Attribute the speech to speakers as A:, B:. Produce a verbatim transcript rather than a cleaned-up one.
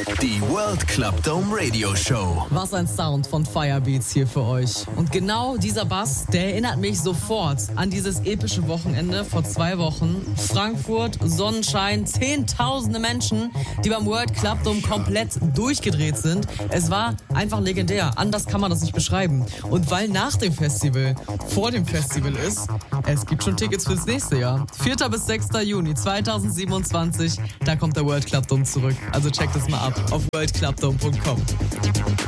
A: Die World Club Dome Radio Show.
B: Was ein Sound von Firebeats hier für euch. Und genau dieser Bass, der erinnert mich sofort an dieses epische Wochenende vor zwei Wochen. Frankfurt, Sonnenschein, zehntausende Menschen, die beim World Club Dome komplett durchgedreht sind. Es war einfach legendär. Anders kann man das nicht beschreiben. Und weil nach dem Festival vor dem Festival ist, es gibt schon Tickets fürs nächste Jahr. vierter bis sechster Juni zweitausendsiebenundzwanzig, da kommt der World Club Dome zurück. Also checkt es mal ab auf world club dome punkt com.